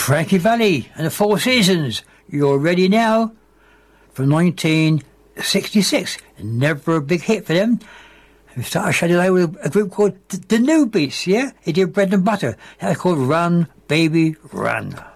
Frankie Valli and the Four Seasons. You're ready now. From 1966. Never a big hit for them. We started Saturday with a group called The Newbies, yeah? They did Bread and Butter. That was called Run, Baby, Run.